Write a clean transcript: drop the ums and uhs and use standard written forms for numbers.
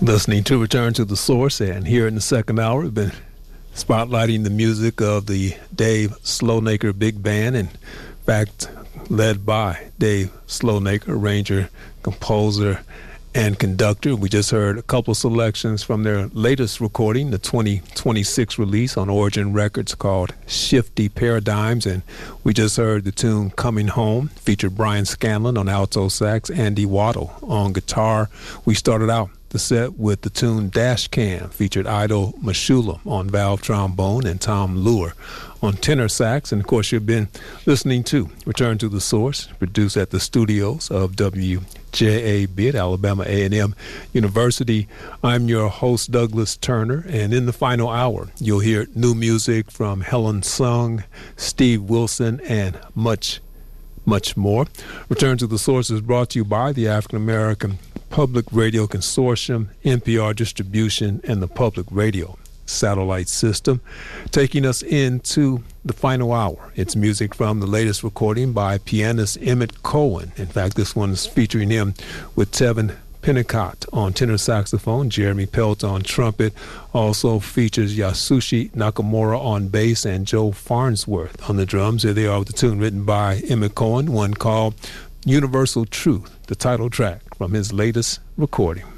Listening to Return to the Source, and here in the second hour, we've been spotlighting the music of the Dave Slonaker Big Band, in fact, led by Dave Slonaker, arranger, composer, and conductor. We just heard a couple selections from their latest recording, the 2026 release on Origin Records called Shifty Paradigms, and we just heard the tune Coming Home, featured Brian Scanlon on alto sax, Andy Waddle on guitar. We started out the set with the tune Dash Cam, featured Ido Mashulam on valve trombone and Tom Lure on tenor sax. And of course, you've been listening to Return to the Source, produced at the studios of WJAB at Alabama A&M University. I'm your host, Douglas Turner, and in the final hour, you'll hear new music from Helen Sung, Steve Wilson, and much more. Return to the Source is brought to you by the African American Public Radio Consortium, NPR Distribution, and the Public Radio Satellite System. Taking us into the final hour, it's music from the latest recording by pianist Emmett Cohen. In fact, this one is featuring him with Tevin Pennicott on tenor saxophone, Jeremy Pelt on trumpet. Also features Yasushi Nakamura on bass and Joe Farnsworth on the drums. Here they are with the tune written by Emmett Cohen, one called Universal Truth, the title track from his latest recording.